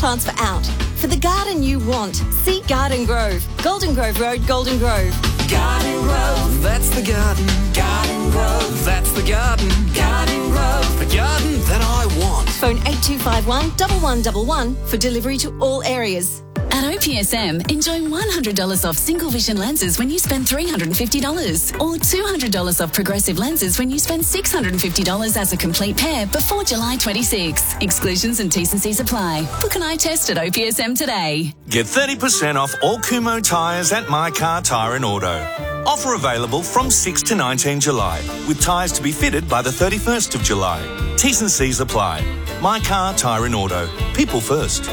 plants for out. For the garden you want, see Garden Grove. Golden Grove Road, Golden Grove. Garden Grove, that's the garden. Garden Grove, that's the garden. Garden Grove, the garden that I want. Phone 8251 1111 for delivery to all areas. At OPSM, enjoy $100 off single vision lenses when you spend $350 or $200 off progressive lenses when you spend $650 as a complete pair before July 26. Exclusions and T&Cs apply. Book an eye test at OPSM today. Get 30% off all Kumho tyres at My Car Tyre and Auto. Offer available from 6 to 19 July, with tyres to be fitted by the 31st of July. T&Cs apply. My Car Tyre and Auto. People first.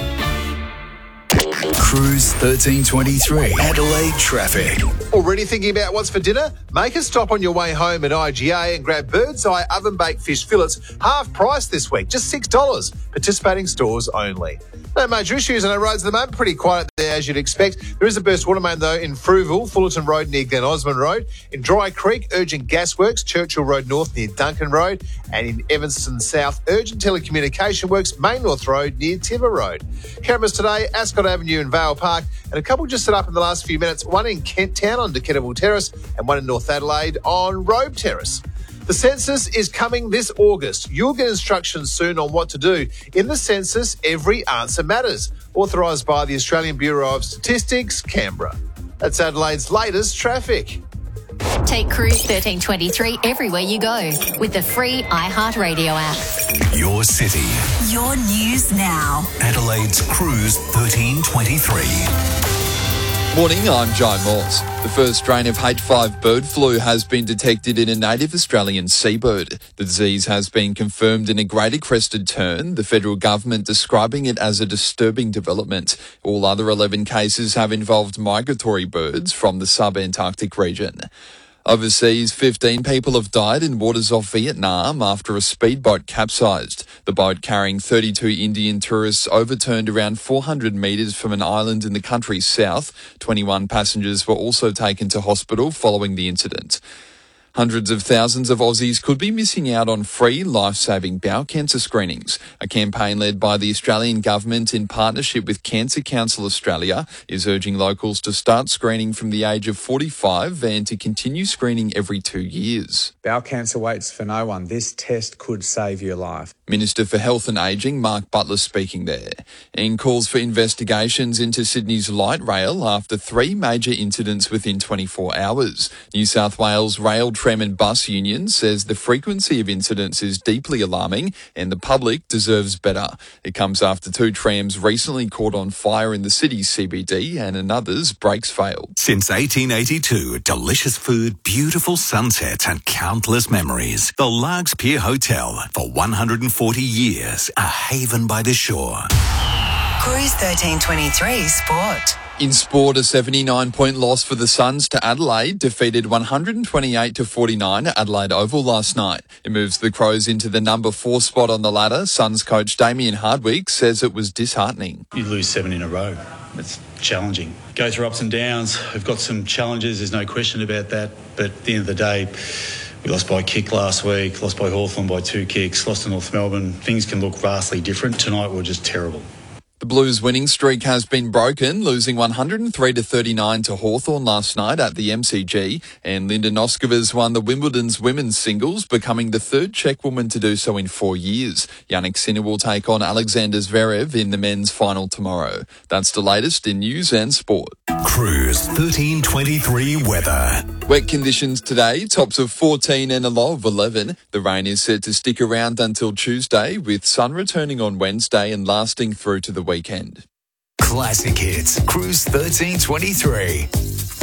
Cruise 1323 Adelaide traffic. Already thinking about what's for dinner? Make a stop on your way home at IGA and grab Bird's Eye oven-baked fish fillets, half price this week, just $6. Participating stores only. No major issues on our roads at the moment. Pretty quiet there, as you'd expect. There is a burst water main, though, in Frueville, Fullerton Road near Glen Osmond Road. In Dry Creek, urgent gasworks, Churchill Road North near Duncan Road. And in Evanston South, urgent telecommunication works, Main North Road near Tiver Road. Cameras today, Ascot Avenue and Vale Park. And a couple just set up in the last few minutes. One in Kent Town on Decatable Terrace and one in North Adelaide on Robe Terrace. The census is coming this August. You'll get instructions soon on what to do. In the census, every answer matters. Authorised by the Australian Bureau of Statistics, Canberra. That's Adelaide's latest traffic. Take Cruise 1323 everywhere you go with the free iHeartRadio app. Your city. Your news now. Adelaide's Cruise 1323. Morning, I'm Joe Morse. The first strain of H5 bird flu has been detected in a native Australian seabird. The disease has been confirmed in a greater crested tern, the federal government describing it as a disturbing development. All other 11 cases have involved migratory birds from the sub-Antarctic region. Overseas, 15 people have died in waters off Vietnam after a speedboat capsized. The boat carrying 32 Indian tourists overturned around 400 metres from an island in the country's south. 21 passengers were also taken to hospital following the incident. Hundreds of thousands of Aussies could be missing out on free life-saving bowel cancer screenings. A campaign led by the Australian government in partnership with Cancer Council Australia is urging locals to start screening from the age of 45 and to continue screening every 2 years. Bowel cancer waits for no one. This test could save your life. Minister for Health and Ageing, Mark Butler, speaking there. And calls for investigations into Sydney's light rail after 3 major incidents within 24 hours. New South Wales Rail, Tram and Bus Union says the frequency of incidents is deeply alarming and the public deserves better. It comes after 2 trams recently caught on fire in the city's CBD and another's brakes failed. Since 1882, delicious food, beautiful sunsets and countless memories. The Largs Pier Hotel. For 140 years, a haven by the shore. Cruise 1323 Sport. In sport, a 79-point loss for the Suns to Adelaide defeated 128-49 at Adelaide Oval last night. It moves the Crows into the number 4 spot on the ladder. Suns coach Damien Hardwick says it was disheartening. You lose 7 in a row. It's challenging. Go through ups and downs. We've got some challenges, there's no question about that. But at the end of the day, we lost by a kick last week, lost by Hawthorn by 2 kicks, lost to North Melbourne. Things can look vastly different. Tonight we're just terrible. The Blues' winning streak has been broken, losing 103-39 to Hawthorn last night at the MCG, and Linda Noskova won the Wimbledon's women's singles, becoming the 3rd Czech woman to do so in 4 years. Yannick Sinner will take on Alexander Zverev in the men's final tomorrow. That's the latest in news and sport. Cruise 1323 weather. Wet conditions today, tops of 14 and a low of 11. The rain is set to stick around until Tuesday, with sun returning on Wednesday and lasting through to the weekend. Classic hits. Cruise 1323.